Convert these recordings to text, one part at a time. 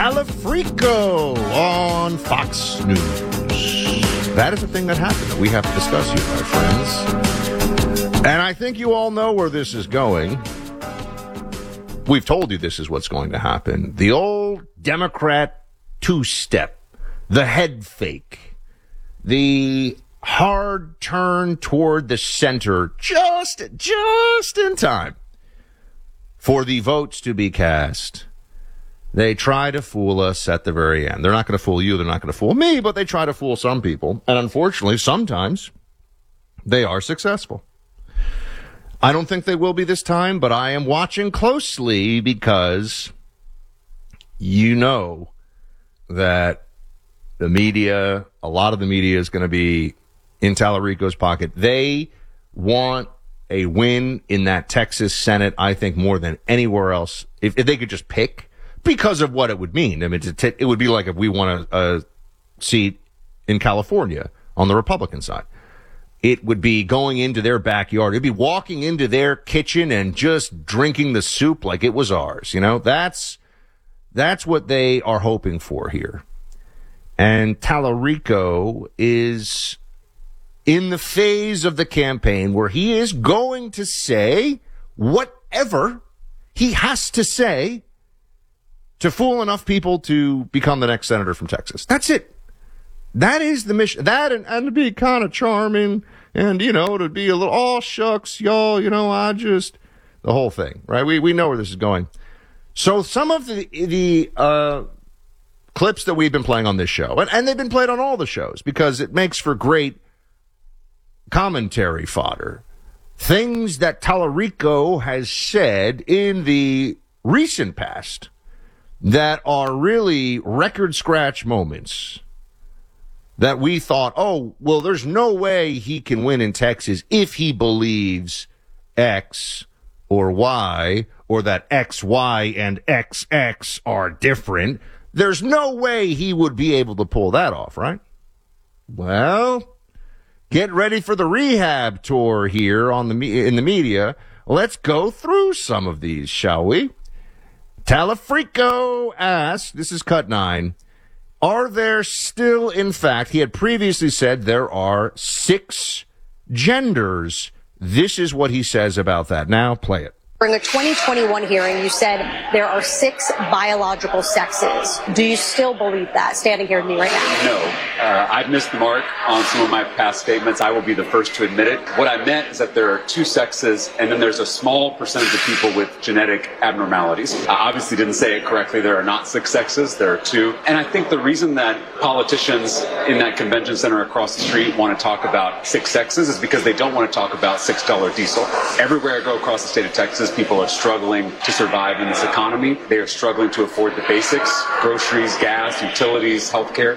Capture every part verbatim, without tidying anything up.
Talafrico on Fox News. That is a thing that happened that we have to discuss here, my friends. And I think you all know where this is going. We've told you this is what's going to happen. The old Democrat two-step, the head fake, the hard turn toward the center just, just in time for the votes to be cast. They try to fool us at the very end. They're not going to fool you. They're not going to fool me, but they try to fool some people. And unfortunately, sometimes they are successful. I don't think they will be this time, but I am watching closely because you know that the media, a lot of the media is going to be in Talarico's pocket. They want a win in that Texas Senate, I think, more than anywhere else. If, if they could just pick. Because of what it would mean. I mean, it would be like if we won a, a seat in California on the Republican side. It would be going into their backyard. It'd be walking into their kitchen and just drinking the soup like it was ours. You know, that's, that's what they are hoping for here. And Talarico is in the phase of the campaign where he is going to say whatever he has to say to fool enough people to become the next senator from Texas. That's it. That is the mission. That and, and to be kind of charming and, you know, to be a little, oh, shucks, y'all, you know, I just, the whole thing, right? We we know where this is going. So some of the, the uh, clips that we've been playing on this show, and, and they've been played on all the shows because it makes for great commentary fodder. Things that Talarico has said in the recent past that are really record scratch moments that we thought, oh, well, there's no way he can win in Texas if he believes X or Y, or that X, Y, and X X are different. There's no way he would be able to pull that off, right? Well, get ready for the rehab tour here on the me- in the media. Let's go through some of these, shall we? Talafrico asked, this is cut nine, are there still, in fact, he had previously said there are six genders. This is what he says about that. Now play it. During a twenty twenty-one hearing, you said there are six biological sexes. Do you still believe that, standing here with me right now? No. Uh, I've missed the mark on some of my past statements. I will be the first to admit it. What I meant is that there are two sexes, and then there's a small percentage of people with genetic abnormalities. I obviously didn't say it correctly. There are not six sexes. There are two. And I think the reason that politicians in that convention center across the street want to talk about six sexes is because they don't want to talk about six dollar diesel. Everywhere I go across the state of Texas, people are struggling to survive in this economy. They are struggling to afford the basics, groceries, gas, utilities, healthcare.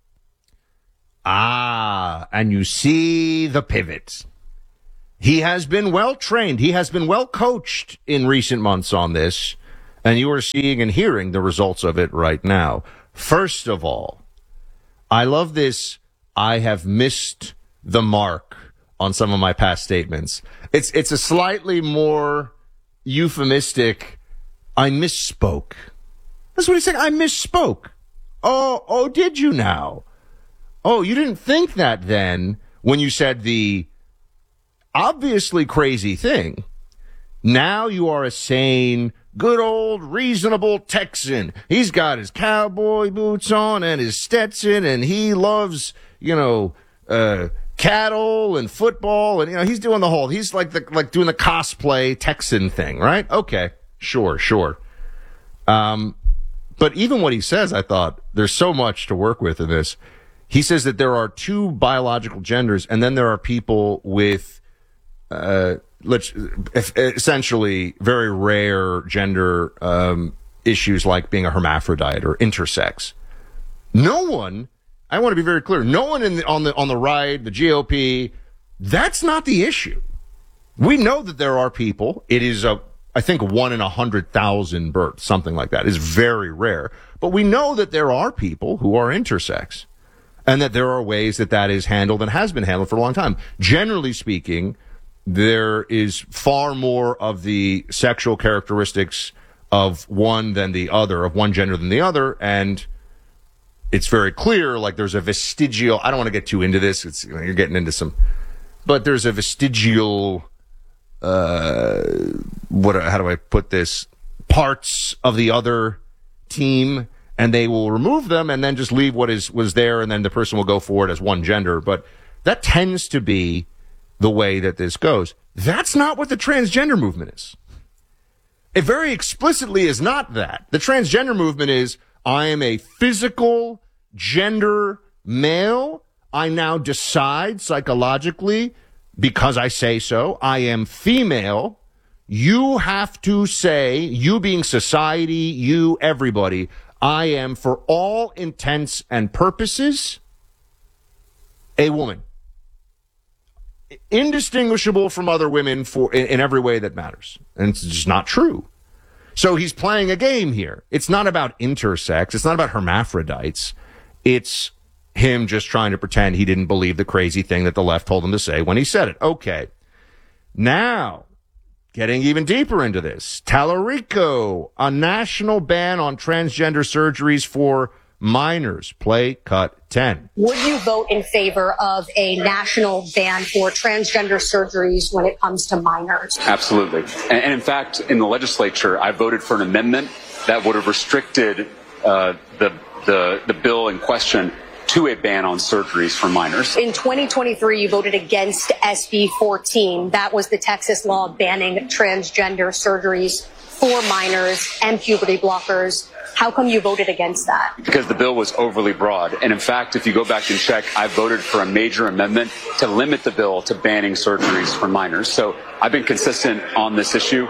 Ah, and you see the pivot. He has been well trained. He has been well coached in recent months on this, and you are seeing and hearing the results of it right now. First of all, I love this. I have missed the mark on some of my past statements. It's it's a slightly more euphemistic, I misspoke. That's what he's saying. I misspoke. Oh, oh, did you now? Oh, you didn't think that then when you said the obviously crazy thing. Now you are a sane, good old, reasonable Texan. He's got his cowboy boots on and his Stetson, and he loves, you know, uh, cattle and football, and you know he's doing the whole. He's like the like doing the cosplay Texan thing, right? Okay, sure, sure. Um, but even what he says, I thought there's so much to work with in this. He says that there are two biological genders, and then there are people with, uh, let's essentially very rare gender um, issues like being a hermaphrodite or intersex. No one. I want to be very clear. No one in the, on the on the right, the G O P, that's not the issue. We know that there are people. It is a, I think, one in a hundred thousand births, something like that. It's very rare. But we know that there are people who are intersex, and that there are ways that that is handled and has been handled for a long time. Generally speaking, there is far more of the sexual characteristics of one than the other, of one gender than the other, and it's very clear, like there's a vestigial, I don't want to get too into this, it's, you know, you're getting into some, but there's a vestigial, uh, what, how do I put this, parts of the other team, and they will remove them and then just leave what is was there, and then the person will go forward as one gender. But that tends to be the way that this goes. That's not what the transgender movement is. It very explicitly is not that. The transgender movement is, I am a physical gender male. I now decide psychologically, because I say so, I am female. You have to say, you being society, you, everybody, I am, for all intents and purposes, a woman. Indistinguishable from other women for in, in every way that matters. And it's just not true. So he's playing a game here. It's not about intersex. It's not about hermaphrodites. It's him just trying to pretend he didn't believe the crazy thing that the left told him to say when he said it. Okay. Now, getting even deeper into this, Tallarico, a national ban on transgender surgeries for minors. Play cut ten. Would you vote in favor of a national ban for transgender surgeries when it comes to minors? Absolutely. And, and in fact, in the legislature, I voted for an amendment that would have restricted uh, the, the, the bill in question to a ban on surgeries for minors. In twenty twenty-three, you voted against S B fourteen. That was the Texas law banning transgender surgeries for minors and puberty blockers. How come you voted against that? Because the bill was overly broad. And in fact, if you go back and check, I voted for a major amendment to limit the bill to banning surgeries for minors. So I've been consistent on this issue.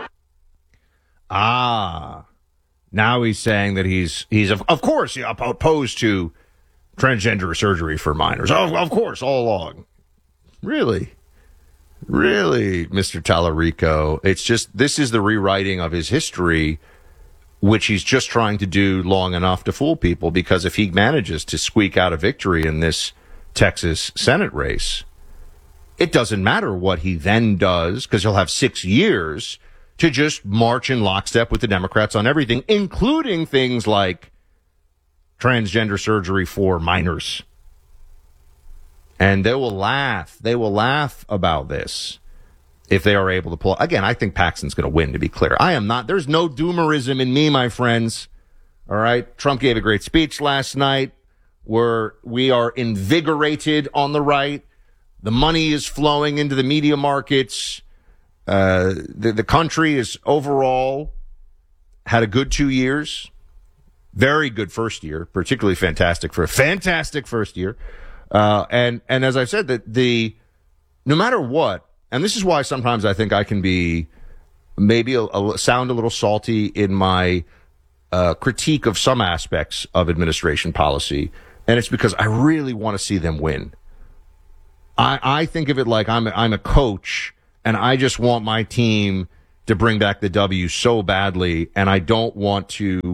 Ah, now he's saying that he's, he's of, of course, opposed to transgender surgery for minors. Oh, of course, all along. Really? Really, Mister Tallarico? It's just, this is the rewriting of his history, which he's just trying to do long enough to fool people, because if he manages to squeak out a victory in this Texas Senate race, it doesn't matter what he then does, because he'll have six years to just march in lockstep with the Democrats on everything, including things like transgender surgery for minors. And they will laugh. They will laugh about this if they are able to pull. Again, I think Paxton's going to win, to be clear. I am not. There's no doomerism in me, my friends. All right. Trump gave a great speech last night where we are invigorated on the right. The money is flowing into the media markets. Uh, the, the country is overall had a good two years. Very good first year, particularly fantastic for a fantastic first year. Uh, and, and as I've said, that the, no matter what, and this is why sometimes I think I can be maybe a, a sound a little salty in my, uh, critique of some aspects of administration policy. And it's because I really want to see them win. I, I think of it like I'm, a, I'm a coach and I just want my team to bring back the W so badly. And I don't want to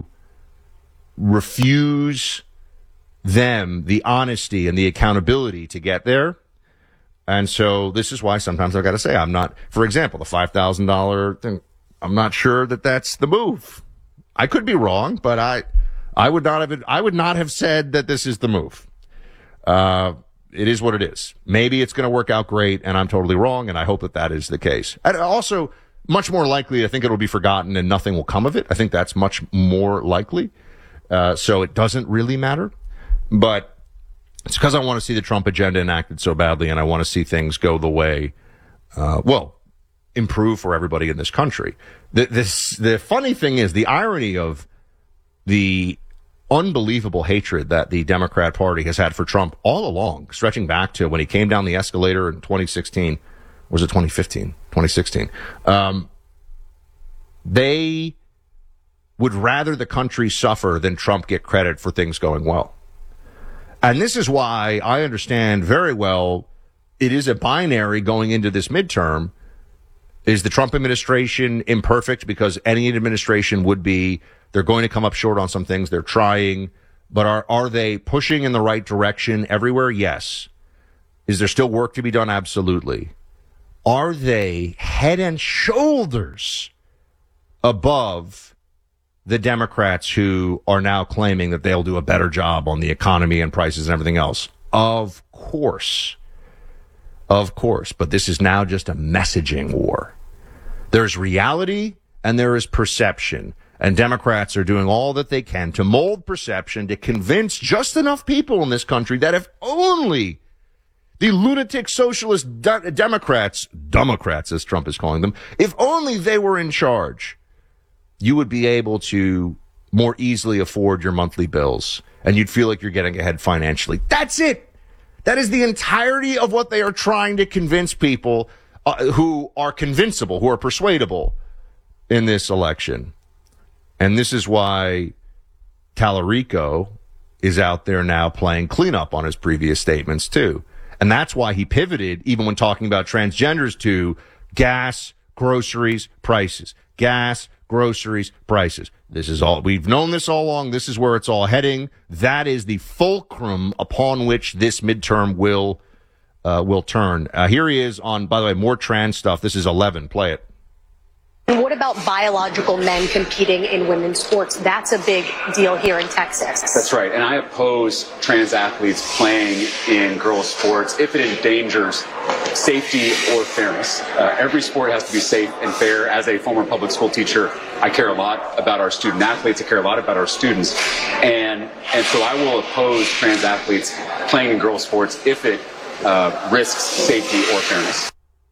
refuse them the honesty and the accountability to get there. And so this is why sometimes I've got to say I'm not, for example, the five thousand dollars thing, I'm not sure that that's the move. I could be wrong, but I, I would not have, I would not have said that this is the move. Uh, it is what it is. Maybe it's going to work out great and I'm totally wrong. And I hope that that is the case. And also much more likely, I think it'll be forgotten and nothing will come of it. I think that's much more likely. Uh, so it doesn't really matter. But it's because I want to see the Trump agenda enacted so badly, and I want to see things go the way, uh, well, improve for everybody in this country. The, this, the funny thing is, the irony of the unbelievable hatred that the Democrat Party has had for Trump all along, stretching back to when he came down the escalator in twenty sixteen, or was it twenty fifteen? twenty sixteen. Um, they would rather the country suffer than Trump get credit for things going well. And this is why I understand very well it is a binary going into this midterm. Is the Trump administration imperfect? Because any administration would be. They're going to come up short on some things. They're trying. But are, are they pushing in the right direction everywhere? Yes. Is there still work to be done? Absolutely. Are they head and shoulders above the Democrats who are now claiming that they'll do a better job on the economy and prices and everything else. Of course. Of course. But this is now just a messaging war. There's reality and there is perception. And Democrats are doing all that they can to mold perception to convince just enough people in this country that if only the lunatic socialist de- Democrats, Democrats as Trump is calling them, if only they were in charge, you would be able to more easily afford your monthly bills and you'd feel like you're getting ahead financially. That's it. That is the entirety of what they are trying to convince people uh, who are convincible, who are persuadable in this election. And this is why Tallarico is out there now playing cleanup on his previous statements, too. And that's why he pivoted, even when talking about transgenders, to gas, groceries, prices. Gas, groceries, prices. This is all, we've known this all along. This is where it's all heading. That is the fulcrum upon which this midterm will, uh, will turn. Uh, here he is on, by the way, more trans stuff. This is eleven. Play it. And what about biological men competing in women's sports? That's a big deal here in Texas. That's right. And I oppose trans athletes playing in girls' sports if it endangers safety or fairness. Uh, every sport has to be safe and fair. As a former public school teacher, I care a lot about our student athletes. I care a lot about our students. And, and so I will oppose trans athletes playing in girls' sports if it uh, risks safety or fairness.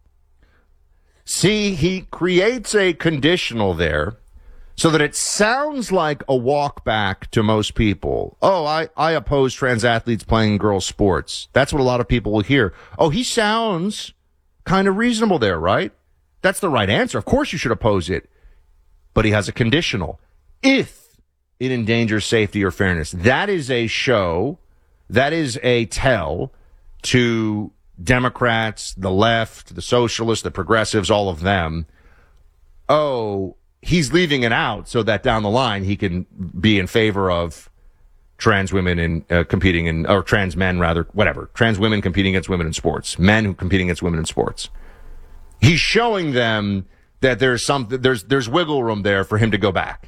See, he creates a conditional there so that it sounds like a walk back to most people. Oh, I, I oppose trans athletes playing girls' sports. That's what a lot of people will hear. Oh, he sounds kind of reasonable there, right? That's the right answer. Of course you should oppose it. But he has a conditional. If it endangers safety or fairness. That is a show. That is a tell to Democrats, the left, the socialists, the progressives, all of them. Oh, he's leaving it out so that down the line he can be in favor of trans women in uh, competing in, or trans men rather, whatever, trans women competing against women in sports, men who competing against women in sports. He's showing them that there's some, there's, there's wiggle room there for him to go back.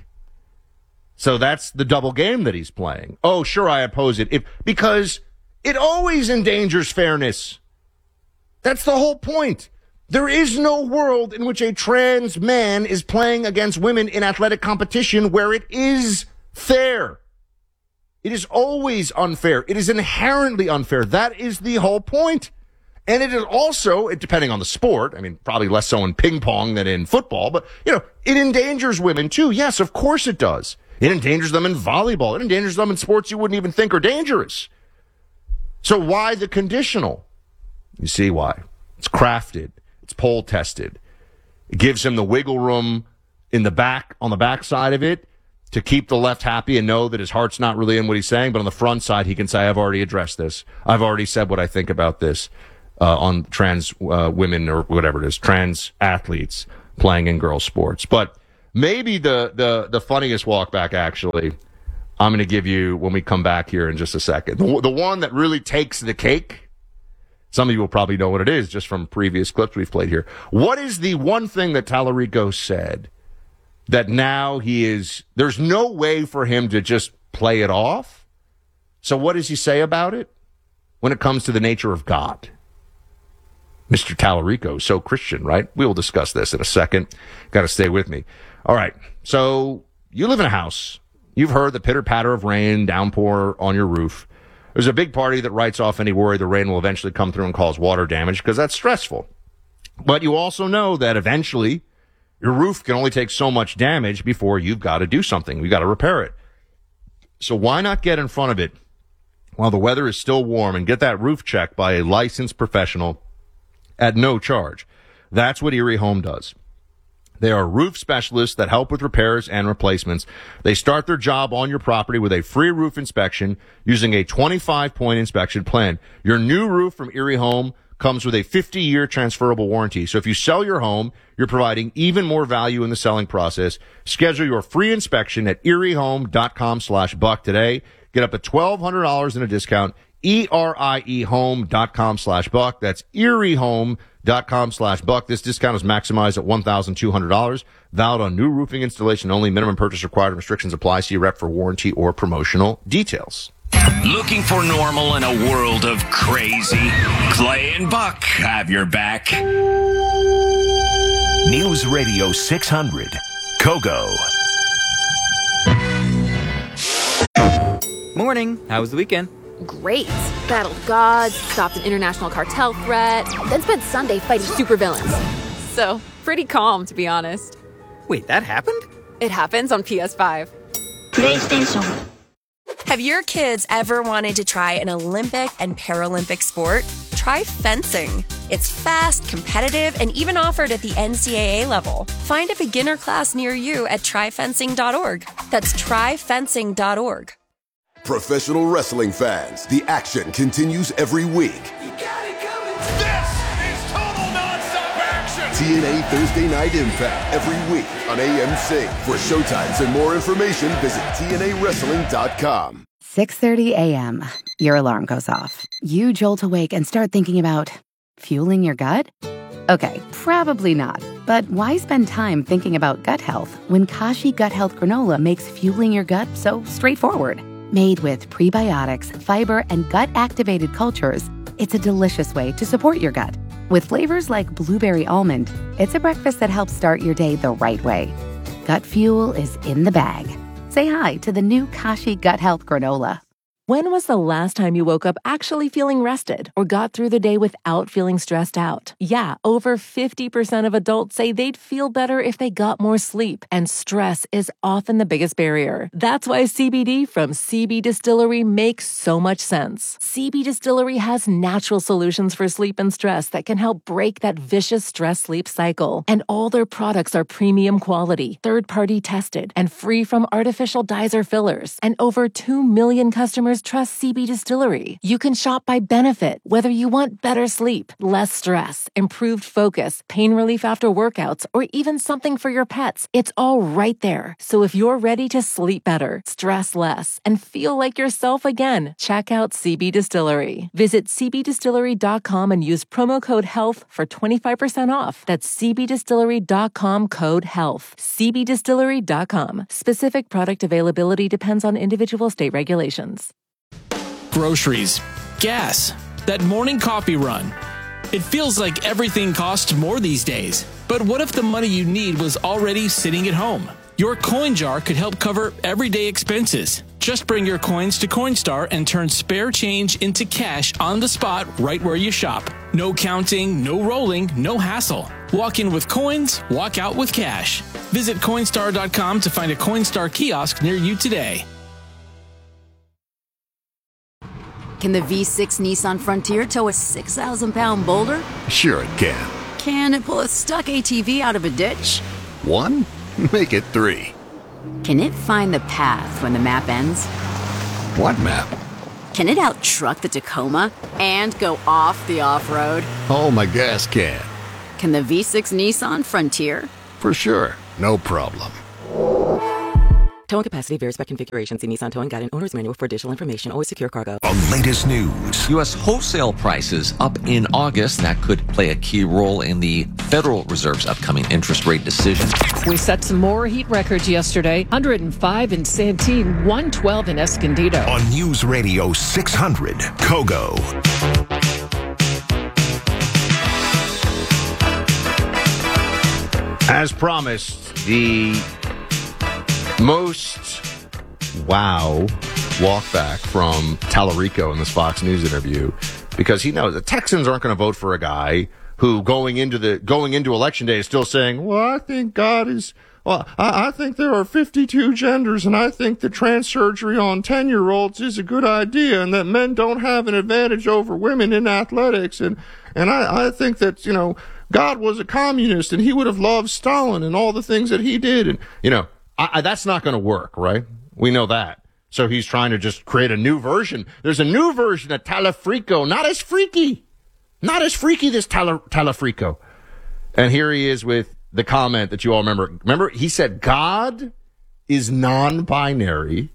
So that's the double game that he's playing. Oh, sure, I oppose it if, because it always endangers fairness. That's the whole point. There is no world in which a trans man is playing against women in athletic competition where it is fair. It is always unfair. It is inherently unfair. That is the whole point. And it is also, depending on the sport, I mean, probably less so in ping pong than in football, but, you know, it endangers women too. Yes, of course it does. It endangers them in volleyball. It endangers them in sports you wouldn't even think are dangerous. So why the conditional? You see why. It's crafted. It's poll tested. It gives him the wiggle room in the back, on the back side of it, to keep the left happy and know that his heart's not really in what he's saying. But on the front side, he can say, I've already addressed this. I've already said what I think about this uh, on trans uh, women or whatever it is, trans athletes playing in girls' sports. But maybe the, the, the funniest walk back, actually, I'm going to give you when we come back here in just a second. The, the one that really takes the cake. Some of you will probably know what it is just from previous clips we've played here. What is the one thing that Tallarico said that now he is, there's no way for him to just play it off? So what does he say about it when it comes to the nature of God? Mister Tallarico, so Christian, right? We will discuss this in a second. Got to stay with me. All right. So you live in a house. You've heard the pitter patter of rain, downpour on your roof. There's a big party that writes off any worry the rain will eventually come through and cause water damage because that's stressful. But you also know that eventually your roof can only take so much damage before you've got to do something. You've got to repair it. So why not get in front of it while the weather is still warm and get that roof checked by a licensed professional at no charge? That's what Erie Home does. They are roof specialists that help with repairs and replacements. They start their job on your property with a free roof inspection using a twenty-five point inspection plan. Your new roof from Erie Home comes with a fifty year transferable warranty. So if you sell your home, you're providing even more value in the selling process. Schedule your free inspection at eriehome.com slash buck today. Get up to twelve hundred dollars in a discount. E R I E home.com slash buck. That's eriehome.com slash buck. This discount is maximized at one thousand two hundred dollars. Valid on new roofing installation only. Minimum purchase required. Restrictions apply. See rep for warranty or promotional details. Looking for normal in a world of crazy? Clay and Buck have your back. News Radio six hundred, Kogo. Morning. How was the weekend? Great. Battled gods, stopped an international cartel threat, then spent Sunday fighting supervillains. So, pretty calm, to be honest. Wait, that happened? It happens on P S five. PlayStation. Have your kids ever wanted to try an Olympic and Paralympic sport? Try fencing. It's fast, competitive, and even offered at the N C double A level. Find a beginner class near you at try fencing dot org. That's try fencing dot org. Professional wrestling fans, the action continues every week. You got it coming. This is total nonstop action. T N A Thursday Night Impact every week on A M C. For showtimes and more information, visit T N A wrestling dot com. six thirty a.m. Your alarm goes off. You jolt awake and start thinking about fueling your gut? Okay, probably not. But why spend time thinking about gut health when Kashi Gut Health Granola makes fueling your gut so straightforward? Made with prebiotics, fiber, and gut-activated cultures, it's a delicious way to support your gut. With flavors like blueberry almond, it's a breakfast that helps start your day the right way. Gut fuel is in the bag. Say hi to the new Kashi Gut Health Granola. When was the last time you woke up actually feeling rested or got through the day without feeling stressed out? Yeah, over fifty percent of adults say they'd feel better if they got more sleep, and stress is often the biggest barrier. That's why C B D from C B Distillery makes so much sense. C B Distillery has natural solutions for sleep and stress that can help break that vicious stress-sleep cycle. And all their products are premium quality, third-party tested, and free from artificial dyes or fillers. And over two million customers trust C B Distillery. You can shop by benefit, whether you want better sleep, less stress, improved focus, pain relief after workouts, or even something for your pets. It's all right there. So if you're ready to sleep better, stress less, and feel like yourself again, check out C B Distillery. Visit c b distillery dot com and use promo code HEALTH for twenty-five percent off. That's c b distillery dot com code HEALTH. c b distillery dot com. Specific product availability depends on individual state regulations. Groceries, gas, that morning coffee run. It feels like everything costs more these days. But what if the money you need was already sitting at home? Your coin jar could help cover everyday expenses. Just bring your coins to Coinstar and turn spare change into cash on the spot right where you shop. No counting, no rolling, no hassle. Walk in with coins, walk out with cash. Visit Coinstar dot com to find a Coinstar kiosk near you today. Can the V six Nissan Frontier tow a six thousand pound boulder? Sure it can. Can it pull a stuck A T V out of a ditch? One? Make it three. Can it find the path when the map ends? What map? Can it out-truck the Tacoma and go off the off-road? Oh, my gas can. Can the V six Nissan Frontier? For sure. No problem. Towing capacity varies by configuration. See Nissan Towing Guide and Owner's Manual for additional information. Always secure cargo. The latest news. U S wholesale prices up in August. That could play a key role in the Federal Reserve's upcoming interest rate decision. We set some more heat records yesterday. one hundred five in Santee, one twelve in Escondido. On News Radio six hundred, Kogo. As promised, the most wow walk back from Tallarico in this Fox News interview, because he knows the Texans aren't going to vote for a guy who going into the going into election day is still saying, well, I think God is, well, I, I think there are fifty-two genders, and I think that trans surgery on ten-year-olds is a good idea, and that men don't have an advantage over women in athletics, and and I, I think that, you know, God was a communist, and he would have loved Stalin and all the things that he did, and, you know, I, I, that's not going to work, right? We know that. So he's trying to just create a new version. There's a new version of Talafrico, not as freaky. Not as freaky, this Tala, Talafrico. And here he is with the comment that you all remember. Remember, he said God is non-binary,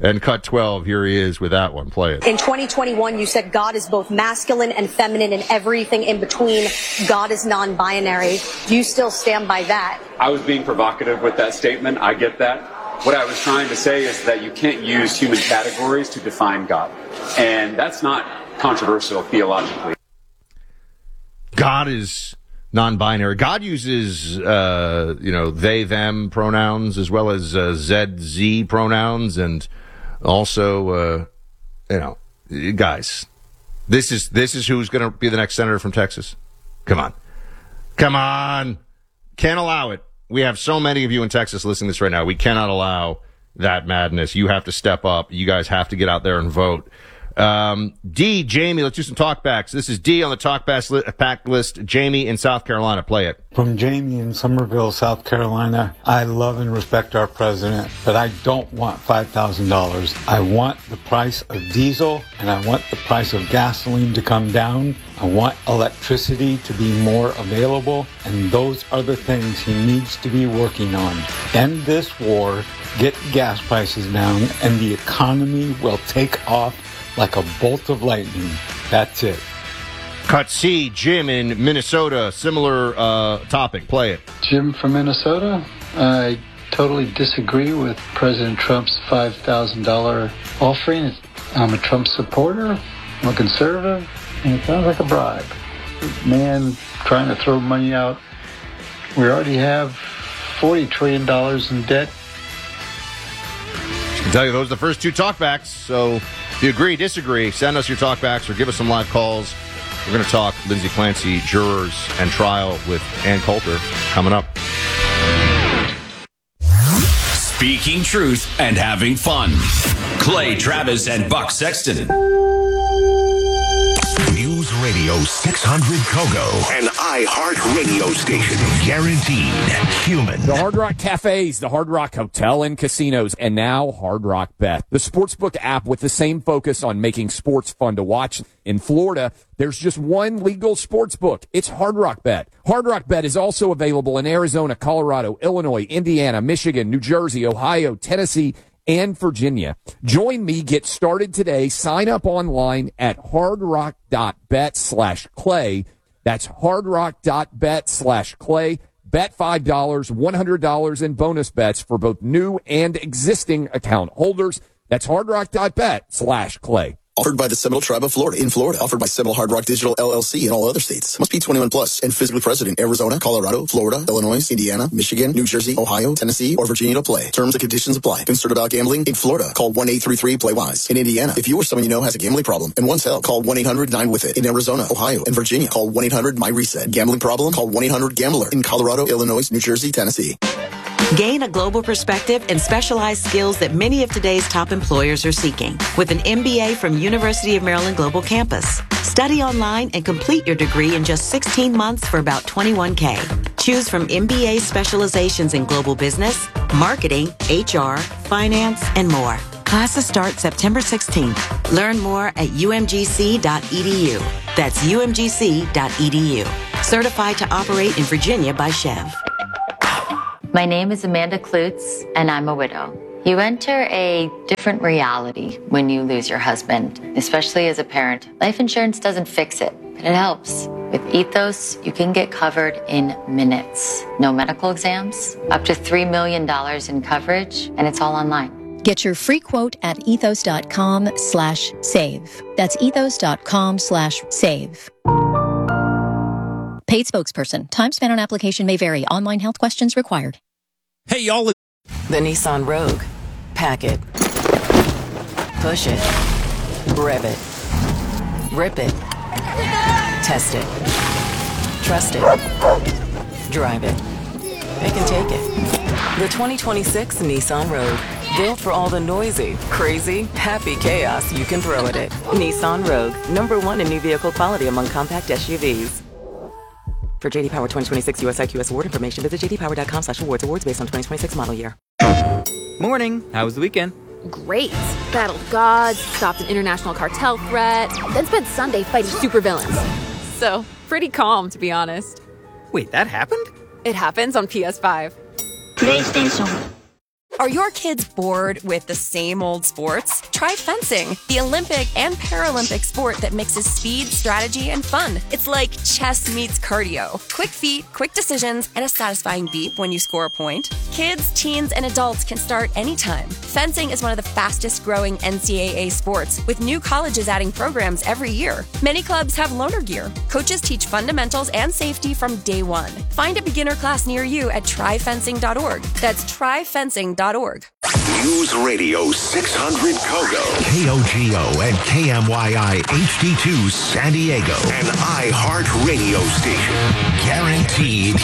And cut twelve, here he is with that one. Play it. In twenty twenty-one, you said God is both masculine and feminine and everything in between. God is non-binary. Do you still stand by that? I was being provocative with that statement. I get that. What I was trying to say is that you can't use human categories to define God. And that's not controversial theologically. God is non-binary. God uses, uh, you know, they, them pronouns as well as uh, Z, Z pronouns, and also, uh, you know, guys, this is this is who's going to be the next senator from Texas. Come on. Come on. Can't allow it. We have so many of you in Texas listening to this right now. We cannot allow that madness. You have to step up. You guys have to get out there and vote. Um, D, Jamie, let's do some talkbacks. This is D on the talkback list. Jamie in South Carolina, play it. From Jamie in Somerville, South Carolina. I love and respect our president, but I don't want five thousand dollars. I want the price of diesel, and I want the price of gasoline to come down. I want electricity to be more available, and those are the things he needs to be working on. End this war, get gas prices down, and the economy will take off like a bolt of lightning. That's it. Cut C, Jim in Minnesota. Similar uh, topic. Play it. Jim from Minnesota. I totally disagree with President Trump's five thousand dollars offering. I'm a Trump supporter. I'm a conservative. And it sounds like a bribe. Man trying to throw money out. We already have forty trillion dollars in debt. I can tell you those are the first two talkbacks. So if you agree, disagree, send us your talkbacks or give us some live calls. We're going to talk Lindsay Clancy, jurors, and trial with Ann Coulter coming up. Speaking truth and having fun. Clay Travis and Buck Sexton. News Radio six hundred Kogo, an iHeart radio station. Guaranteed human. The Hard Rock Cafes, the Hard Rock Hotel and Casinos, and now Hard Rock Bet, the sportsbook app with the same focus on making sports fun to watch. In Florida, there's just one legal sportsbook. It's Hard Rock Bet. Hard Rock Bet is also available in Arizona, Colorado, Illinois, Indiana, Michigan, New Jersey, Ohio, Tennessee, and Virginia. Join me. Get started today. Sign up online at hardrock.bet slash clay. That's hardrock.bet slash clay. Bet five dollars, one hundred dollars in bonus bets for both new and existing account holders. That's hardrock.bet slash clay. Offered by the Seminole Tribe of Florida in Florida. Offered by Seminole Hard Rock Digital L L C in all other states. Must be twenty-one plus and physically present in Arizona, Colorado, Florida, Illinois, Indiana, Michigan, New Jersey, Ohio, Tennessee, or Virginia to play. Terms and conditions apply. Concerned about gambling? In Florida, call one eight three three play wise. In Indiana, if you or someone you know has a gambling problem and wants help, call one eight hundred nine with it. In Arizona, Ohio, and Virginia, call one eight hundred my reset. Gambling problem? Call one eight hundred gambler. In Colorado, Illinois, New Jersey, Tennessee. Gain a global perspective and specialized skills that many of today's top employers are seeking with an M B A from University of Maryland Global Campus. Study online and complete your degree in just sixteen months for about twenty-one K. Choose from M B A specializations in global business, marketing, H R, finance, and more. Classes start September sixteenth. Learn more at u m g c dot e d u. That's u m g c dot e d u. Certified to operate in Virginia by Chev. My name is Amanda Klutz, and I'm a widow. You enter a different reality when you lose your husband, especially as a parent. Life insurance doesn't fix it, but it helps. With Ethos, you can get covered in minutes. No medical exams, up to three million dollars in coverage, and it's all online. Get your free quote at ethos.com slash save. That's ethos.com slash save. Paid spokesperson. Time spent on application may vary. Online health questions required. Hey, y'all. The Nissan Rogue. Pack it. Push it. Rev it. Rip it. Test it. Trust it. Drive it. Pick and take it. The twenty twenty-six Nissan Rogue. Built for all the noisy, crazy, happy chaos you can throw at it. Nissan Rogue. Number one in new vehicle quality among compact S U Vs. For J D Power twenty twenty-six U S I Q S award information, visit j d power dot com slash awards. Awards based on twenty twenty-six model year. Morning. How was the weekend? Great. Battled gods, stopped an international cartel threat, then spent Sunday fighting supervillains. So, pretty calm, to be honest. Wait, that happened? It happens on P S five. PlayStation. Are your kids bored with the same old sports? Try fencing, the Olympic and Paralympic sport that mixes speed, strategy, and fun. It's like chess meets cardio. Quick feet, quick decisions, and a satisfying beep when you score a point. Kids, teens, and adults can start anytime. Fencing is one of the fastest growing N C double A sports, with new colleges adding programs every year. Many clubs have loaner gear. Coaches teach fundamentals and safety from day one. Find a beginner class near you at try fencing dot org. That's try fencing dot org. News Radio six hundred Kogo, K O G O and K M Y I H D two San Diego, an iHeart radio station. Guaranteed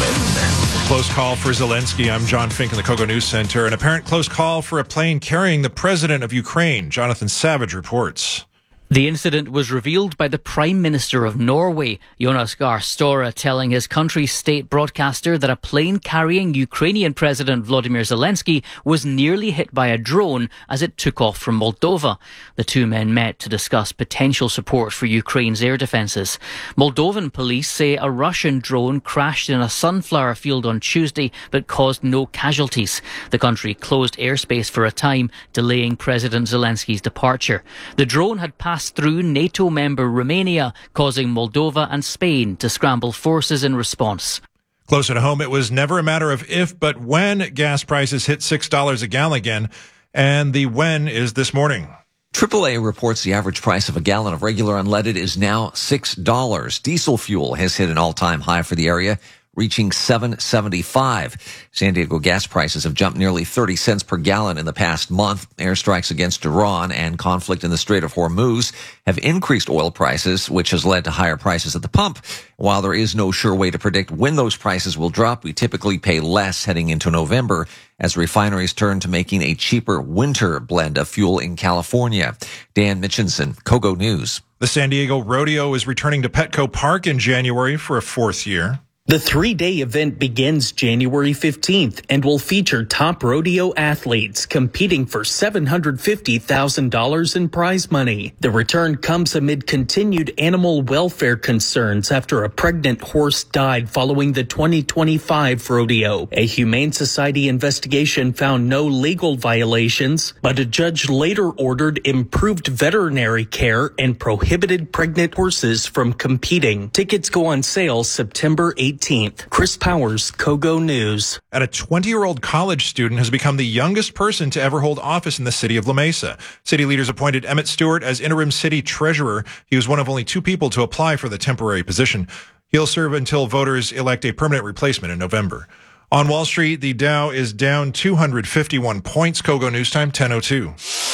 human. Close call for Zelensky. I'm John Fink in the Kogo News Center. An apparent close call for a plane carrying the president of Ukraine. Jonathan Savage reports. The incident was revealed by the Prime Minister of Norway, Jonas Gahr Støre, telling his country's state broadcaster that a plane carrying Ukrainian President Volodymyr Zelensky was nearly hit by a drone as it took off from Moldova. The two men met to discuss potential support for Ukraine's air defences. Moldovan police say a Russian drone crashed in a sunflower field on Tuesday but caused no casualties. The country closed airspace for a time, delaying President Zelensky's departure. The drone had passed through NATO member Romania, causing Moldova and Spain to scramble forces in response. Closer to home, it was never a matter of if, but when gas prices hit six dollars a gallon again, and the when is this morning. triple A reports the average price of a gallon of regular unleaded is now six dollars. Diesel fuel has hit an all-time high for the area, reaching seven seventy-five. San Diego gas prices have jumped nearly thirty cents per gallon in the past month. Airstrikes against Iran and conflict in the Strait of Hormuz have increased oil prices, which has led to higher prices at the pump. While there is no sure way to predict when those prices will drop, we typically pay less heading into November as refineries turn to making a cheaper winter blend of fuel in California. Dan Mitchinson, Kogo News. The San Diego Rodeo is returning to Petco Park in January for a fourth year. The three-day event begins January fifteenth and will feature top rodeo athletes competing for seven hundred fifty thousand dollars in prize money. The return comes amid continued animal welfare concerns after a pregnant horse died following the twenty twenty-five rodeo. A Humane Society investigation found no legal violations, but a judge later ordered improved veterinary care and prohibited pregnant horses from competing. Tickets go on sale September eighteenth. Chris Powers, Kogo News. And a twenty-year-old college student has become the youngest person to ever hold office in the city of La Mesa. City leaders appointed Emmett Stewart as interim city treasurer. He was one of only two people to apply for the temporary position. He'll serve until voters elect a permanent replacement in November. On Wall Street, the Dow is down two hundred fifty-one points. Kogo News Time, ten oh two.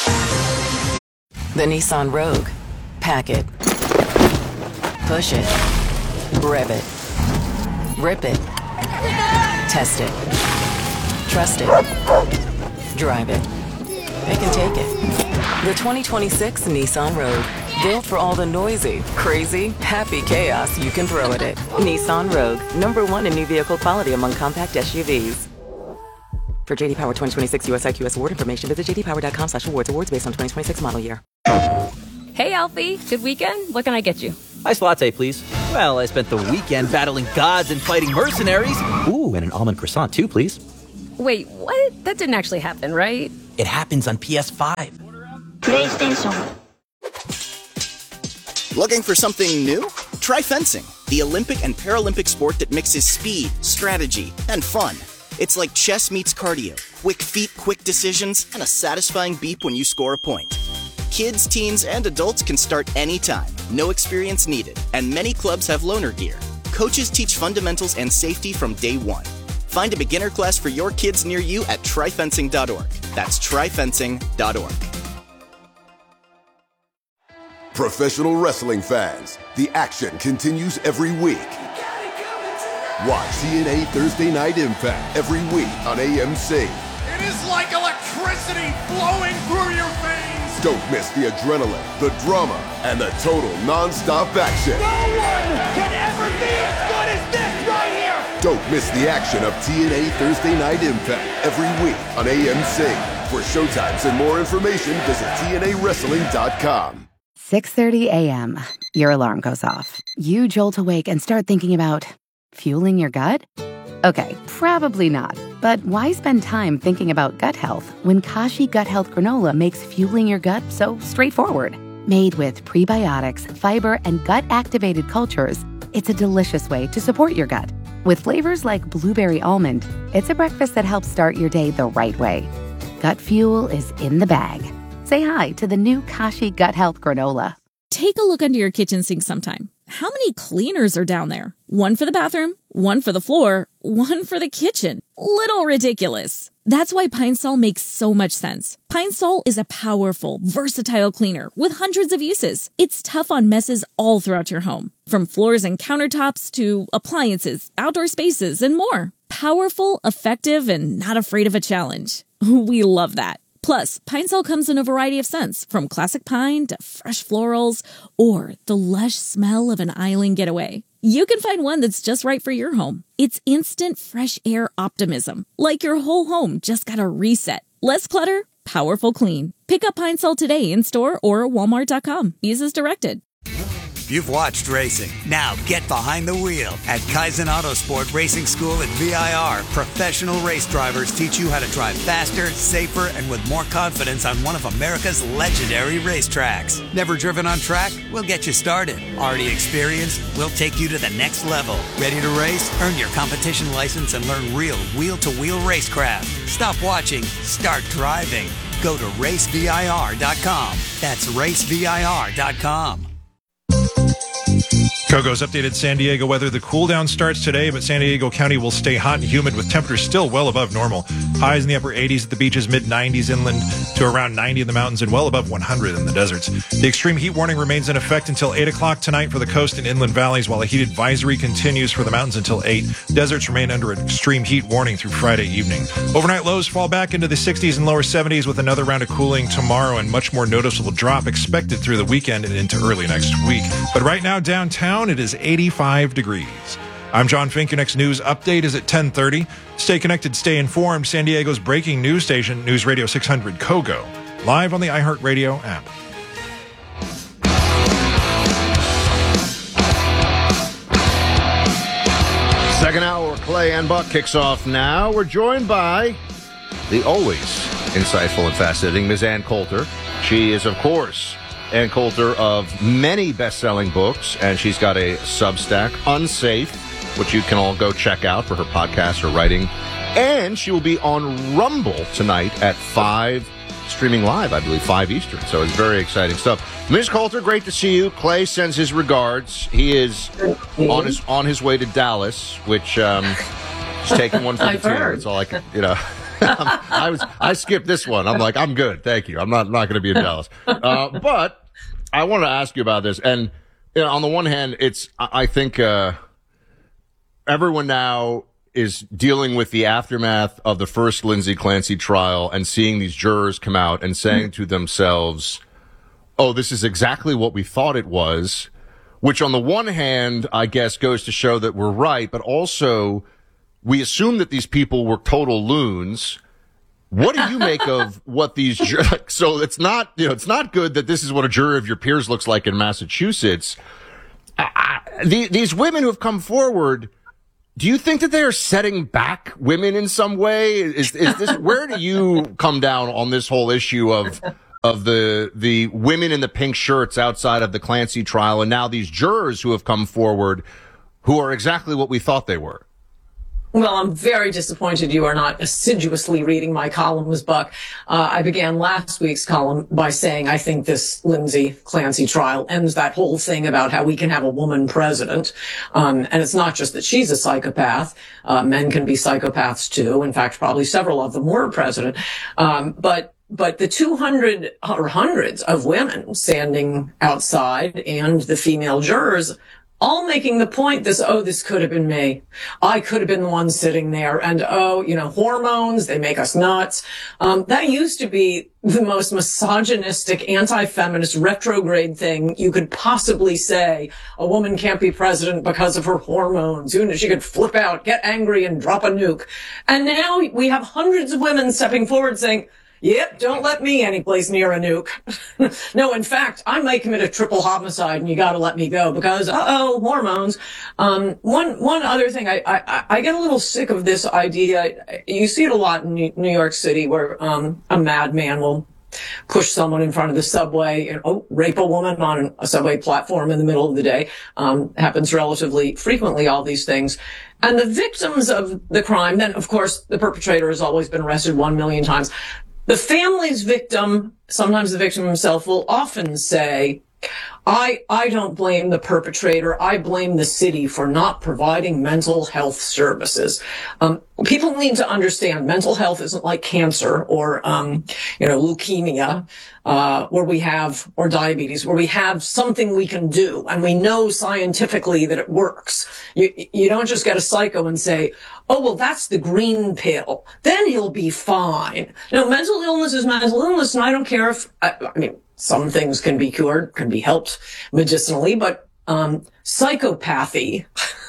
The Nissan Rogue. Pack it. Push it. Rev it. Rip it. Test it. Trust it. Drive it. It can take it. The twenty twenty-six Nissan Rogue. Built for all the noisy, crazy, happy chaos you can throw at it. Nissan Rogue. Number one in new vehicle quality among compact S U Vs. For J D Power twenty twenty-six U S I Q S award information, visit j d power dot com slash awards. Awards based on twenty twenty-six model year. Hey, Alfie. Good weekend? What can I get you? Iced latte, please. Well, I spent the weekend battling gods and fighting mercenaries. Ooh, and an almond croissant, too, please. Wait, what? That didn't actually happen, right? It happens on P S five. PlayStation. Looking for something new? Try fencing, the Olympic and Paralympic sport that mixes speed, strategy, and fun. It's like chess meets cardio. Quick feet, quick decisions, and a satisfying beep when you score a point. Kids, teens, and adults can start anytime. No experience needed. And many clubs have loaner gear. Coaches teach fundamentals and safety from day one. Find a beginner class for your kids near you at try fencing dot org. That's try fencing dot org. Professional wrestling fans, the action continues every week. Watch T N A Thursday Night Impact every week on A M C. It is like electricity flowing through your veins. Don't miss the adrenaline, the drama, and the total non-stop action. No one can ever be as good as this right here. Don't miss the action of T N A Thursday Night Impact every week on A M C. For showtimes and more information, visit T N A wrestling dot com. six thirty a.m. Your alarm goes off. You jolt awake and start thinking about fueling your gut? Okay, probably not. But why spend time thinking about gut health when Kashi Gut Health Granola makes fueling your gut so straightforward? Made with prebiotics, fiber, and gut-activated cultures, it's a delicious way to support your gut. With flavors like blueberry almond, it's a breakfast that helps start your day the right way. Gut fuel is in the bag. Say hi to the new Kashi Gut Health Granola. Take a look under your kitchen sink sometime. How many cleaners are down there? One for the bathroom, one for the floor, one for the kitchen. Little ridiculous. That's why Pine Sol makes so much sense. Pine Sol is a powerful, versatile cleaner with hundreds of uses. It's tough on messes all throughout your home, from floors and countertops to appliances, outdoor spaces, and more. Powerful, effective, and not afraid of a challenge. We love that. Plus, Pine Sol comes in a variety of scents, from classic pine to fresh florals, or the lush smell of an island getaway. You can find one that's just right for your home. It's instant fresh air optimism, like your whole home just got a reset. Less clutter, powerful clean. Pick up Pine Sol today in store or walmart dot com. Use as directed. You've watched racing. Now get behind the wheel. At Kaizen Autosport Racing School at V I R, professional race drivers teach you how to drive faster, safer, and with more confidence on one of America's legendary racetracks. Never driven on track? We'll get you started. Already experienced? We'll take you to the next level. Ready to race? Earn your competition license and learn real wheel-to-wheel racecraft. Stop watching. Start driving. Go to race V I R dot com. That's race V I R dot com. Kogo's updated San Diego weather. The cool down starts today, but San Diego County will stay hot and humid with temperatures still well above normal. Highs in the upper eighties at the beaches, mid nineties inland to around ninety in the mountains, and well above one hundred in the deserts. The extreme heat warning remains in effect until eight o'clock tonight for the coast and inland valleys, while a heat advisory continues for the mountains until eight. Deserts remain under an extreme heat warning through Friday evening. Overnight lows fall back into the sixties and lower seventies with another round of cooling tomorrow and much more noticeable drop expected through the weekend and into early next week. But right now downtown, it is eighty-five degrees. I'm John Fink. Your next news update is at ten thirty. Stay connected, stay informed. San Diego's breaking news station, News Radio six hundred Kogo, live on the iHeartRadio app. Second hour, Clay and Buck kicks off now. We're joined by the always insightful and fascinating Miz Ann Coulter. She is, of course, Ann Coulter of many best-selling books, and she's got a Substack, Unsafe, which you can all go check out for her podcast, her writing. And she will be on Rumble tonight at five, streaming live, I believe, five Eastern. So it's very exciting stuff. Miz Coulter, great to see you. Clay sends his regards. He is on his on his way to Dallas, which um, is taking one for the I've team. heard. That's all I can, you know. I was I skipped this one. I'm like, I'm good, thank you. I'm not not going to be in Dallas. Uh, but I want to ask you about this. And you know, on the one hand, it's I I think uh, everyone now is dealing with the aftermath of the first Lindsay Clancy trial and seeing these jurors come out and saying to themselves, "Oh, this is exactly what we thought it was," which on the one hand, I guess, goes to show that we're right, but also we assume that these people were total loons. What do you make of what these jur- so it's not, you know, it's not good that this is what a jury of your peers looks like in Massachusetts. Uh, the, these women who have come forward, do you think that they are setting back women in some way? Is, is this, where do you come down on this whole issue of, of the, the women in the pink shirts outside of the Clancy trial and now these jurors who have come forward who are exactly what we thought they were? Well, I'm very disappointed you are not assiduously reading my columns, Buck. Uh, I began last week's column by saying I think this Lindsay Clancy trial ends that whole thing about how we can have a woman president. Um, and it's not just that she's a psychopath. Uh, men can be psychopaths too. In fact, probably several of them were president. Um, but But the two hundred or hundreds of women standing outside and the female jurors all making the point this, oh, this could have been me. I could have been the one sitting there. And, oh, you know, hormones, they make us nuts. Um, that used to be the most misogynistic, anti-feminist, retrograde thing you could possibly say. A woman can't be president because of her hormones. You know, she could flip out, get angry, and drop a nuke. And now we have hundreds of women stepping forward saying, Yep, don't let me anyplace near a nuke. No, in fact, I might commit a triple homicide and you gotta let me go because, uh-oh, hormones. Um, one, one other thing, I, I, I get a little sick of this idea. You see it a lot in New York City where, um, a madman will push someone in front of the subway and, oh, rape a woman on a subway platform in the middle of the day. Um, happens relatively frequently, all these things. And the victims of the crime, then, of course, the perpetrator has always been arrested one million times. The family's victim, sometimes the victim himself, will often say, I, I don't blame the perpetrator. I blame the city for not providing mental health services. Um, people need to understand mental health isn't like cancer or, um, you know, leukemia, uh, where we have, or diabetes, where we have something we can do and we know scientifically that it works. You, you don't just get a psycho and say, oh, well, that's the green pill. Then he'll be fine. No, mental illness is mental illness, and I don't care if, I, I mean, some things can be cured, can be helped medicinally, but um psychopathy,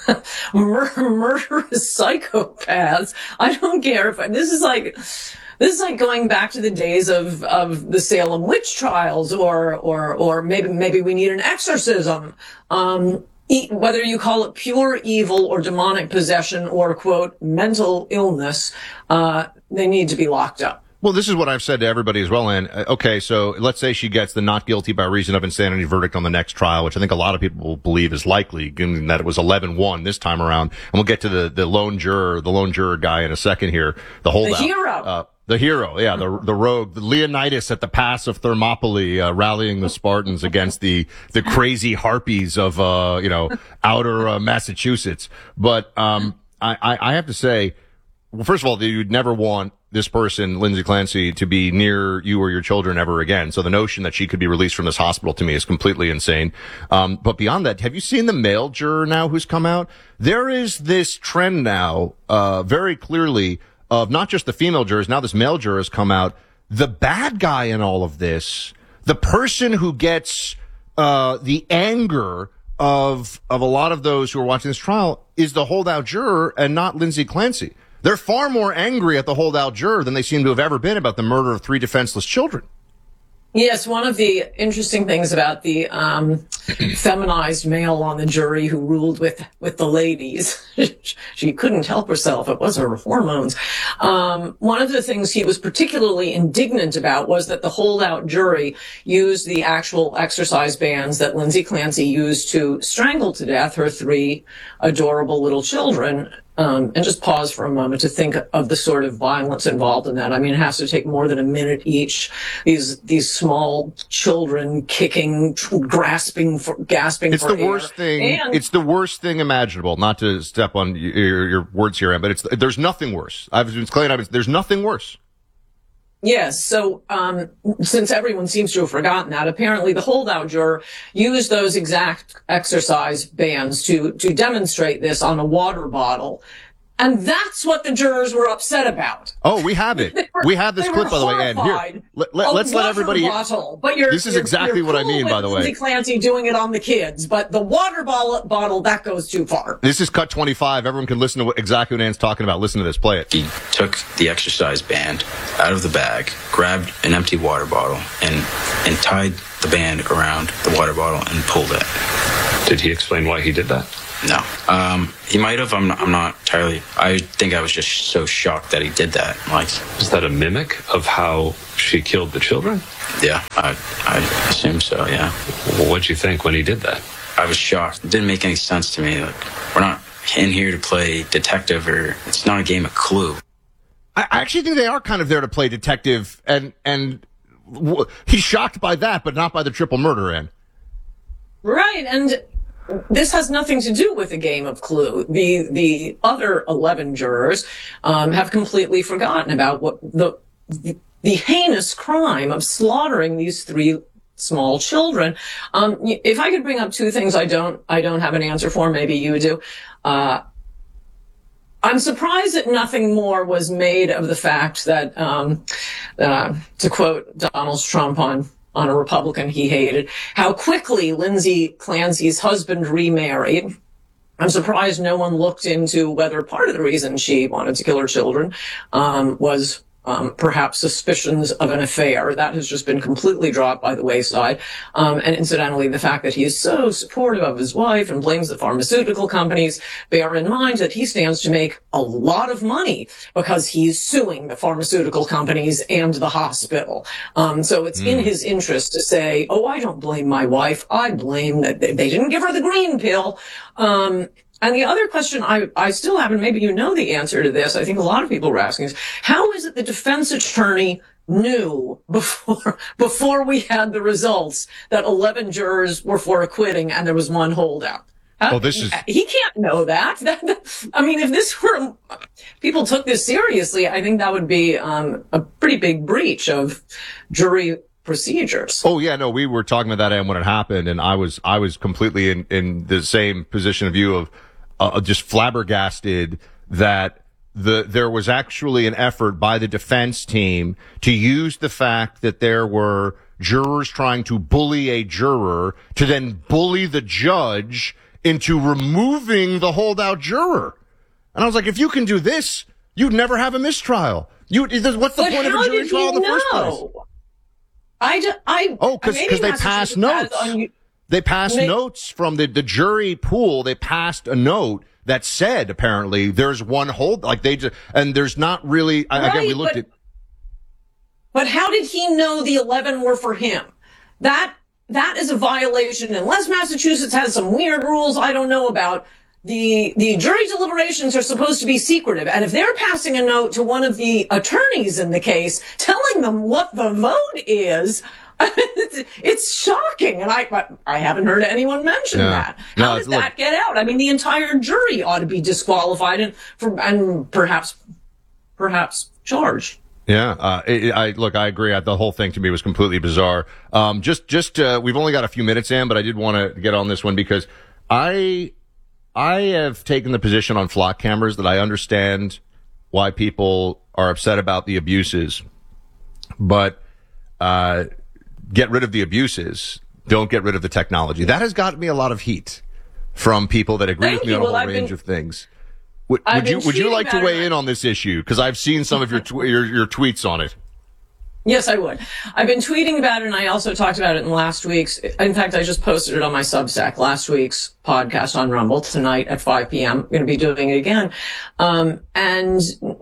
mur- murderous psychopaths, I don't care if, this is like, this is like going back to the days of, of the Salem witch trials, or, or, or maybe, maybe we need an exorcism. Um, e- whether you call it pure evil or demonic possession or, quote, mental illness, uh, they need to be locked up. Well, this is what I've said to everybody as well, Ann. Okay, so let's say she gets the not guilty by reason of insanity verdict on the next trial, which I think a lot of people believe is likely, given that it was eleven one this time around. And we'll get to the, the lone juror, the lone juror guy in a second here. The holdout. The hero. Uh, the hero, yeah, the the rogue, the Leonidas at the pass of Thermopylae, uh, rallying the Spartans against the the crazy harpies of, uh, you know, outer uh, Massachusetts. But um, I, I, I have to say, well, first of all, you'd never want this person, Lindsay Clancy, to be near you or your children ever again. So the notion that she could be released from this hospital to me is completely insane. Um, but beyond that, have you seen the male juror now who's come out? There is this trend now, uh, very clearly of not just the female jurors. Now this male juror has come out. The bad guy in all of this, the person who gets, uh, the anger of, of a lot of those who are watching this trial is the holdout juror and not Lindsay Clancy. They're far more angry at the holdout juror than they seem to have ever been about the murder of three defenseless children. Yes, one of the interesting things about the um, feminized male on the jury who ruled with, with the ladies, she couldn't help herself. It was her hormones. Um, one of the things he was particularly indignant about was that the holdout jury used the actual exercise bands that Lindsay Clancy used to strangle to death her three adorable little children. Um, and just pause for a moment to think of the sort of violence involved in that. I mean, it has to take more than a minute each. These, these small children kicking, grasping for, gasping it's for air. It's the worst thing. And it's the worst thing imaginable. Not to step on your, your words here, but it's, there's nothing worse. I've been claiming, there's nothing worse. Yes. So, um, since everyone seems to have forgotten that, apparently the holdout juror used those exact exercise bands to, to demonstrate this on a water bottle. And that's what the jurors were upset about. Oh, we have it. Were, we have this clip, by the way, Ann. Here, let, let, let's let everybody. Bottle, but you're, this is you're, exactly you're what cool I mean, by the way. Lindsay Clancy doing it on the kids, but the water bottle, bottle that goes too far. This is cut twenty-five. Everyone can listen to what, exactly what Ann's talking about. Listen to this. Play it. He took the exercise band out of the bag, grabbed an empty water bottle, and and tied the band around the water bottle and pulled it. Did he explain why he did that? No. Um, he might have. I'm not, I'm not entirely. I think I was just so shocked that he did that. Like, is that a mimic of how she killed the children? Yeah, I, I assume so, yeah. Well, what'd you think when he did that? I was shocked. It didn't make any sense to me. Like, we're not in here to play detective, or it's not a game of Clue. I actually think they are kind of there to play detective, and, and w- he's shocked by that, but not by the triple murder, Ann. Right, and this has nothing to do with a game of Clue. The the other eleven jurors um, have completely forgotten about what the the heinous crime of slaughtering these three small children. Um, if I could bring up two things, I don't I don't have an answer for. Maybe you do. Uh, I'm surprised that nothing more was made of the fact that, um, uh, to quote Donald Trump on. on a Republican he hated, how quickly Lindsay Clancy's husband remarried. I'm surprised no one looked into whether part of the reason she wanted to kill her children um, was um, perhaps suspicions of an affair. That has just been completely dropped by the wayside. Um, and incidentally, the fact that he is so supportive of his wife and blames the pharmaceutical companies, bear in mind that he stands to make a lot of money because he's suing the pharmaceutical companies and the hospital. Um, so it's mm. in his interest to say, oh, I don't blame my wife. I blame that they didn't give her the green pill. Um, And the other question I, I still haven't, maybe you know the answer to this, I think a lot of people were asking is, how is it the defense attorney knew before, before we had the results that eleven jurors were for acquitting and there was one holdout? Well, this is... He can't know that. I mean, if this were, people took this seriously, I think that would be um, a pretty big breach of jury procedures. Oh yeah, no, we were talking about that when it happened, and I was I was completely in in the same position of view of uh, just flabbergasted that the there was actually an effort by the defense team to use the fact that there were jurors trying to bully a juror to then bully the judge into removing the holdout juror. And I was like, if you can do this, you'd never have a mistrial. You what's the but point of a jury trial in the know? first place? I, just, I oh, because because they passed notes. On, they passed they, notes from the, the jury pool. They passed a note that said apparently there's one hold like they just and there's not really. Right, again, we looked but, at. But how did he know the eleven were for him? That that is a violation. Unless Massachusetts has some weird rules I don't know about. The, the jury deliberations are supposed to be secretive. And if they're passing a note to one of the attorneys in the case, telling them what the vote is, it's, it's shocking. And I, I haven't heard anyone mention yeah. that. No, How does that look, get out? I mean, the entire jury ought to be disqualified and, for, and perhaps, perhaps charged. Yeah, uh, it, I look. I agree. The whole thing to me was completely bizarre. Um, just, just uh, we've only got a few minutes in, but I did want to get on this one because I. I have taken the position on flock cameras that I understand why people are upset about the abuses, but uh, get rid of the abuses, don't get rid of the technology. That has gotten me a lot of heat from people that agree Thank with me you. on a well, whole I've range been, of things. Would, would you would you like to weigh in on this issue? Because I've seen some of your, tw- your your tweets on it. Yes, I would. I've been tweeting about it, and I also talked about it in last week's. In fact, I just posted it on my Substack, last week's podcast on Rumble tonight at five p.m. I'm going to be doing it again. Um, and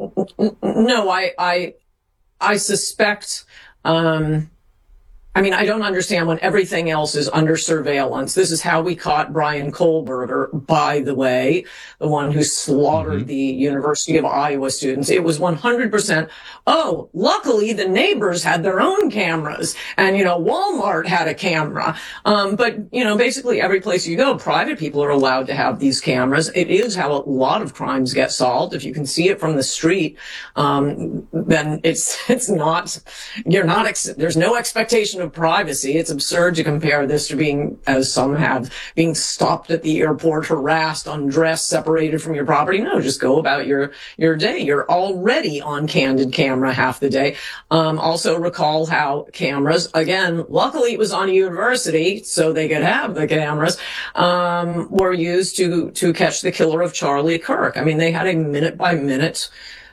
no, I, I, I suspect, um, I mean, I don't understand when everything else is under surveillance. This is how we caught Brian Kohlberger, by the way, the one who slaughtered mm-hmm. the University of Iowa students. It was one hundred percent. Oh, luckily the neighbors had their own cameras and, you know, Walmart had a camera. Um, but, you know, basically every place you go, private people are allowed to have these cameras. It is how a lot of crimes get solved. If you can see it from the street, um, then it's, it's not, you're not, ex- there's no expectation of privacy. It's absurd to compare this to being, as some have, being stopped at the airport, harassed, undressed, separated from your property. No, just go about your, your day. You're already on candid camera half the day. Um, also recall how cameras, again, luckily it was on a university, so they could have the cameras, um, were used to, to catch the killer of Charlie Kirk. I mean, they had a minute by minute,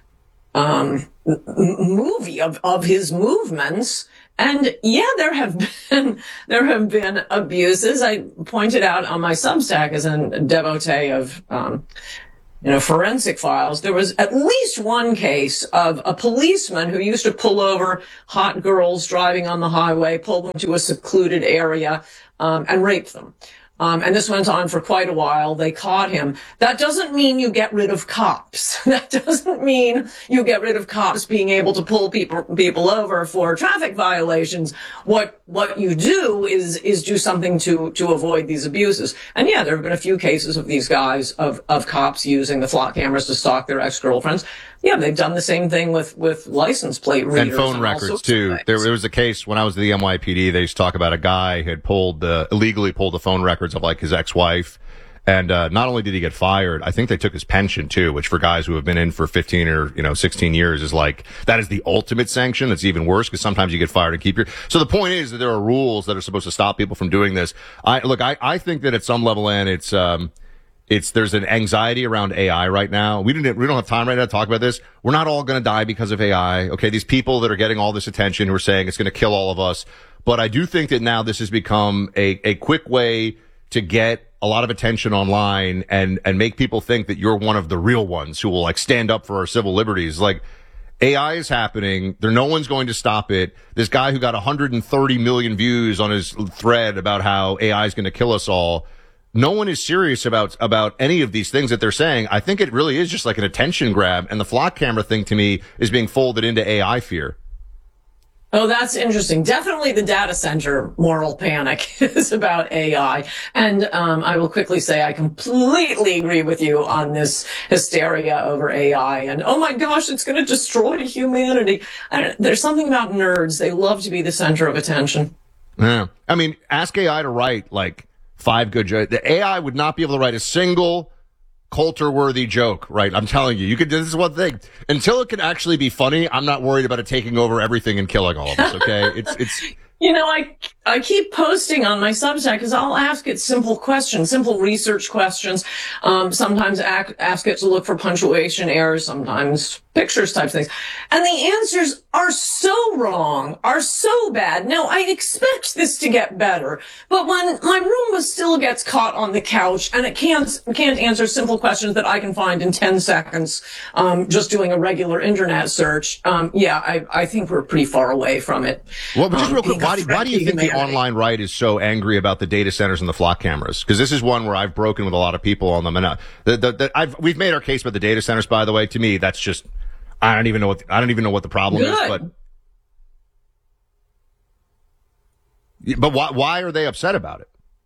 um, m- movie of, of his movements. And yeah, there have been, there have been abuses. I pointed out on my Substack as a devotee of, um, you know, forensic files. There was at least one case of a policeman who used to pull over hot girls driving on the highway, pull them to a secluded area, um, and rape them. Um, and this went on for quite a while. They caught him. That doesn't mean you get rid of cops. That doesn't mean you get rid of cops being able to pull people, people over for traffic violations. What, what you do is, is do something to, to avoid these abuses. And yeah, there have been a few cases of these guys, of, of cops using the flock cameras to stalk their ex-girlfriends. Yeah, they've done the same thing with, with license plate readers. And phone and records, too. There, there was a case when I was at the N Y P D, they used to talk about a guy who had pulled, uh, illegally pulled the phone records of, like, his ex-wife. And, uh, not only did he get fired, I think they took his pension, too, which for guys who have been in for fifteen or, you know, sixteen years is like, that is the ultimate sanction. That's even worse because sometimes you get fired and keep your, so the point is that there are rules that are supposed to stop people from doing this. I, look, I, I think that at some level, and it's, um, It's there's an anxiety around A I right now. We didn't we don't have time right now to talk about this. We're not all going to die because of A I. Okay, these people that are getting all this attention who are saying it's going to kill all of us. But I do think that now this has become a a quick way to get a lot of attention online and and make people think that you're one of the real ones who will like stand up for our civil liberties. Like, A I is happening. There, no one's going to stop it. This guy who got one hundred thirty million views on his thread about how A I is going to kill us all. No one is serious about, about any of these things that they're saying. I think it really is just like an attention grab. And the flock camera thing to me is being folded into A I fear. Oh, that's interesting. Definitely the data center moral panic is about A I. And um, I will quickly say I completely agree with you on this hysteria over A I. And, oh, my gosh, it's going to destroy humanity. I don't, there's something about nerds. They love to be the center of attention. Yeah. I mean, ask A I to write, like, five good jokes. The A I would not be able to write a single Coulter-worthy joke, right? I'm telling you, you could. This is one thing. Until it can actually be funny, I'm not worried about it taking over everything and killing all of us. Okay, it's it's. You know, I I keep posting on my Substack because I'll ask it simple questions, simple research questions. Um, sometimes ask, ask it to look for punctuation errors, sometimes pictures type things. And the answers are so wrong, are so bad. Now, I expect this to get better, but when my Roomba still gets caught on the couch and it can't can't answer simple questions that I can find in ten seconds, um, just doing a regular internet search, um, yeah, I, I think we're pretty far away from it. Well, but just um, real quick, why do, why do you think the online right is so angry about the data centers and the flock cameras? Because this is one where I've broken with a lot of people on them. And uh, the, the, the, I've, we've made our case about the data centers, by the way. To me, that's just, I don't even know what, I don't even know what the problem Good. is, but, but why, why are they upset about it?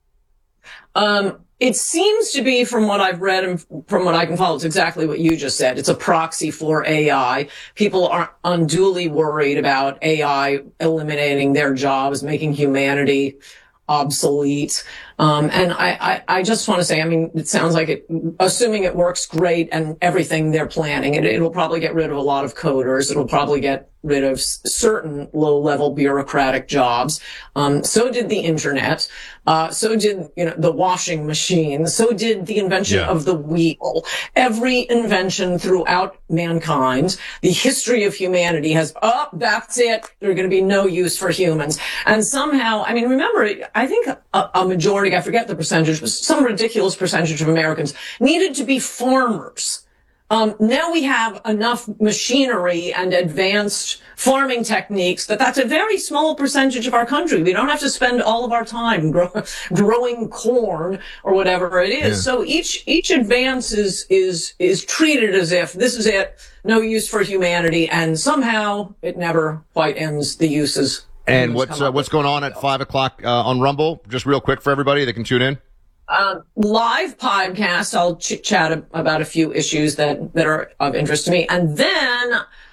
Um, it seems to be, from what I've read and from what I can follow, it's exactly what you just said. It's a proxy for A I. People are unduly worried about A I eliminating their jobs, making humanity obsolete. Um, and I, I, I just want to say, I mean, it sounds like it, assuming it works great and everything they're planning, it, it'll probably get rid of a lot of coders. It'll probably get rid of certain low-level bureaucratic jobs. Um, so did the internet. Uh, so did, you know, the washing machine. So did the invention Yeah. of the wheel. Every invention throughout mankind, the history of humanity has, oh, that's it. There's going to be no use for humans. And somehow, I mean, remember, I think a, a majority, I forget the percentage, but some ridiculous percentage of Americans needed to be farmers. Um, now we have enough machinery and advanced farming techniques that that's a very small percentage of our country. We don't have to spend all of our time grow, growing corn or whatever it is. Yeah. So each, each advance is, is, is treated as if this is it, no use for humanity, and somehow it never quite ends the uses. And humans what's come uh, up what's with. going on at five o'clock uh, on Rumble? Just real quick for everybody that can tune in. Uh, live podcast. I'll chit chat ab- about a few issues that, that are of interest to me. And then,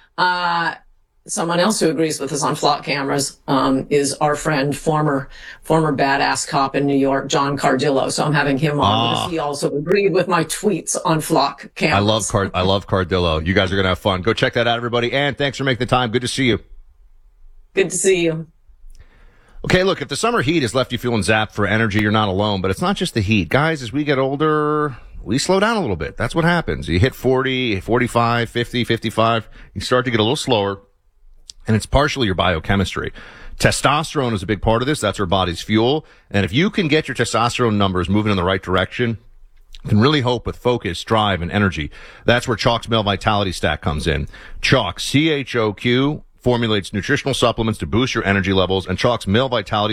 uh, someone else who agrees with us on flock cameras, um, is our friend, former, former badass cop in New York, John Cardillo. So I'm having him on Ah. because he also agreed with my tweets on flock cameras. I love Card. I love Cardillo. You guys are gonna have fun. Go check that out, everybody. And thanks for making the time. Good to see you. Good to see you. Okay, look, if the summer heat has left you feeling zapped for energy, you're not alone. But it's not just the heat. Guys, as we get older, we slow down a little bit. That's what happens. You hit forty, forty-five, fifty, fifty-five. You start to get a little slower. And it's partially your biochemistry. Testosterone is a big part of this. That's our body's fuel. And if you can get your testosterone numbers moving in the right direction, you can really hope with focus, drive, and energy. That's where Chalk's Male Vitality Stack comes in. Chalk, C H O Q, formulates nutritional supplements to boost your energy levels, and Chalk's Male Vitality